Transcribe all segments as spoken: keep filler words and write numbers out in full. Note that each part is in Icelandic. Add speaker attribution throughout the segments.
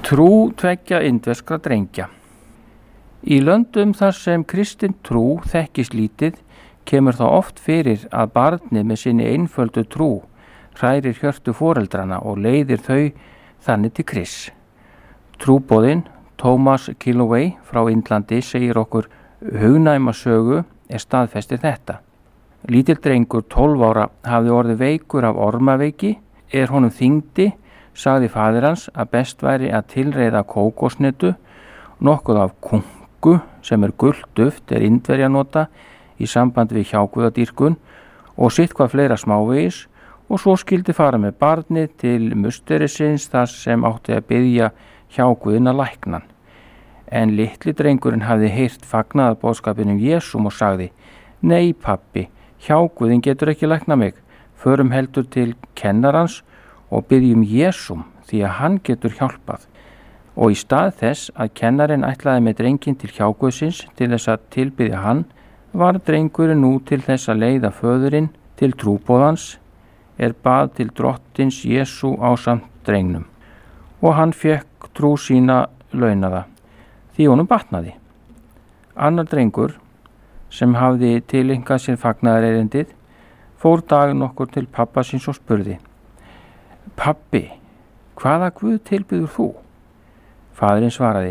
Speaker 1: Trú tveggja indverskra drengja. Í löndum þar sem kristin trú þekkist lítið kemur þá oft fyrir að barnið með sinni einföldu trú hrærir hjörtu foreldrana og leiðir þau þannig til Krists. Trúboðinn Thomas Killoway frá Indlandi segir okkur hugnæma sögu er staðfestir þetta. Lítill drengur tólf ára hafði orðið veikur af ormaveiki, er honum þyngdi, sagði faðir hans að best væri að tilreiða kókosnetu, nokkuð af kungu sem er gult duft er Indverja nota í samband við hjáguðadýrkun og sitthvað fleira smávegis og svo skildi fara með barnið til musterisins þar sem átti að biðja hjáguðina læknan. En litli drengurinn hafði heyrt fagnaðarboðskapinn um Jesúm og sagði: Nei pappi, hjáguðin getur ekki lækna mig, förum heldur til kennarans og biðjum Jesúm því að hann getur hjálpað. Og í stað þess að kennarinn ætlaði með drenginn til hjáguðsins til þess að tilbiðja hann, var drengurinn nú til þess að leiða föðurinn til trúboðans, er bað til drottins Jesú ásamt drengnum. Og hann fekk trú sína launaða, því honum batnaði. Annar drengur, sem hafði tileinkað sér fagnaðarerindið, fór dag nokkur til pappa síns og spurði: Pappi, hvaða guð tilbyður þú? Faðirinn svaraði: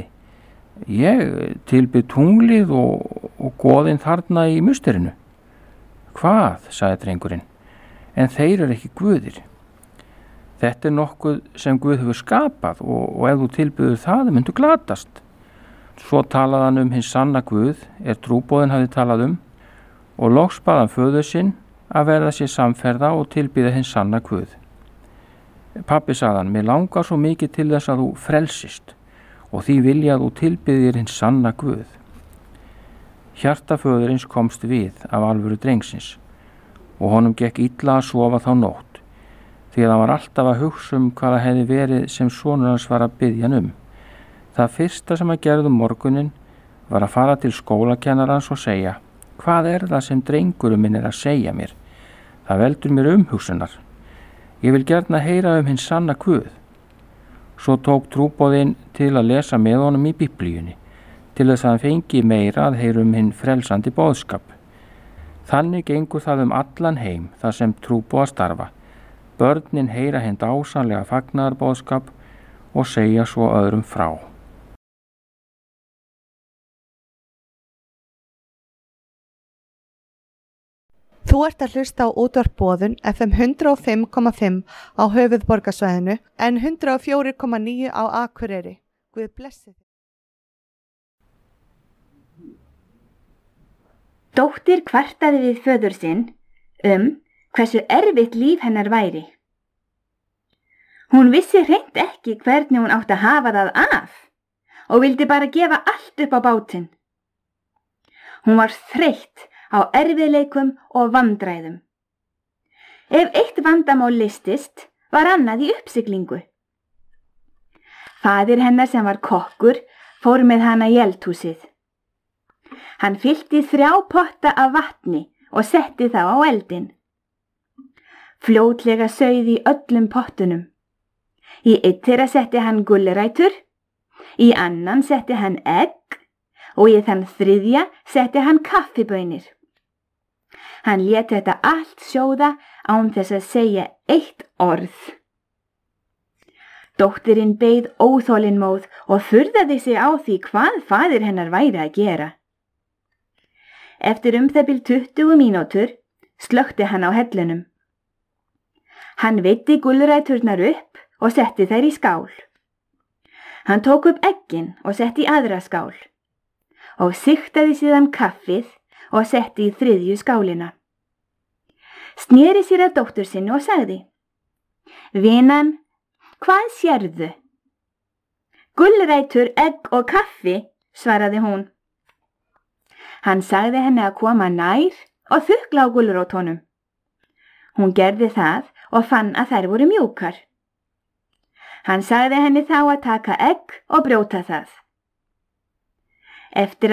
Speaker 1: Ég tilbyð tunglið og, og goðinn þarna í musterinu. Hvað, sagði drengurinn, en þeir eru ekki guðir. Þetta er nokkuð sem Guð hefur skapað og, og ef þú tilbyður það myndu glatast. Svo talaði hann um hins sanna Guð, er trúboðinn hafði talað um, og loks bað hann föður sinn að verða sér samferða og tilbyða hins sanna Guð. Pappi sagði hann: Mér langar svo mikið til þess að þú frelsist og því vilja að þú tilbyðir hins sanna Guð. Hjarta föðurins komst við af alvöru drengsins og honum gekk illa að sofa þá nótt, því að hann var alltaf að hugsa um hvað það hefði verið sem sonur hans var að biðja hann um. Það fyrsta sem hann gerði um morgunin var að fara til skólakennarans og segja: Hvað er það sem drengurinn minn er að segja mér? Það veldur mér umhugsunar. Ég vil gjarna heyra um hins sanna Guð. Svo tók trúboðinn til að lesa með honum í Biblíunni, til þess að hann fengi meira að heyra um hinn frelsandi boðskap. Þannig gengur það um allan heim þar sem trúboðar starfa. Börnin heyra hinn dásamlega fagnaðarboðskap og segja svo öðrum frá.
Speaker 2: Þú ert að hlusta á útvarp Boðun F M hundrað og fimm komma fimm á höfuðborgarsvæðinu en hundrað og fjögur komma níu á Akureyri. Guð blessi þig.
Speaker 3: Dóttir kvartaði við föður sinn um hversu erfitt líf hennar væri. Hún vissi hreint ekki hvernig hún átti að hafa það af og vildi bara gefa allt upp á bátinn. Hún var þreytt á erfiðleikum og vandræðum. Ef eitt vandamál listist, var annað í uppsiglingu. Faðir hennar sem var kokkur fór með hana í eldhúsið. Hann fyllti þrjá potta af vatni og setti þá á eldinn. Fljótlega sauð í öllum pottunum. Í einn þeirra setti hann gulrætur, í annan setti hann egg og í þann þriðja setti hann kaffibaunir. Hann lét þetta allt sjóða án þess að segja eitt orð. Dóttirinn beið óþolinmóð og furðaði sig á því hvað faðir hennar væri að gera. Eftir um það bil tuttugu mínútur slökkti hann á hellunum. Hann veiddi gulræturnar upp og setti þær í skál. Hann tók upp eggin og setti í aðra skál og sigtaði síðan kaffið og setti í þriðju skálina. Sneri sér að dóttur sinni og sagði: Vinan, hvað sérðu? Gulrætur, egg og kaffi, svaraði hún. Hann sagði henni að koma nær og þukla á gulrótunum. Hún gerði það og fann að þær voru mjúkar. Hann sagði henni þá að taka egg og brjóta það. Eftir